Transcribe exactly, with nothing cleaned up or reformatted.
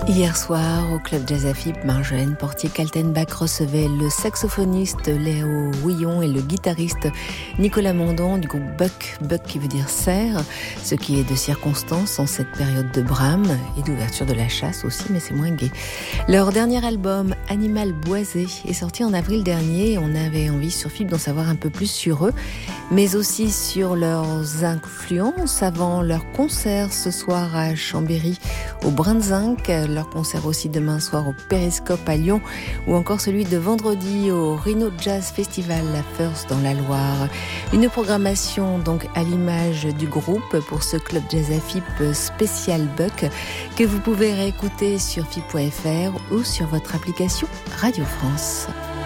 Hier soir, au Club Jazz Afib, Marjolaine Portier-Kaltenbach recevait le saxophoniste Léo Houillon et le guitariste Nicolas Mondon du groupe Buck, Buck qui veut dire cerf, ce qui est de circonstance en cette période de brame et d'ouverture de la chasse aussi, mais c'est moins gai. Leur dernier album, Animal Boisé, est sorti en avril dernier et on avait envie sur F I B d'en savoir un peu plus sur eux, mais aussi sur leurs influences avant leur concert ce soir à Chambéry, au Brin-de-Zinc, leur concert aussi demain soir au Périscope à Lyon, ou encore celui de vendredi au Rhino Jazz Festival La First dans la Loire. Une programmation donc à l'image du groupe pour ce Club Jazz Afib spécial Buck que vous pouvez réécouter sur F I B point F R ou sur votre application Radio France.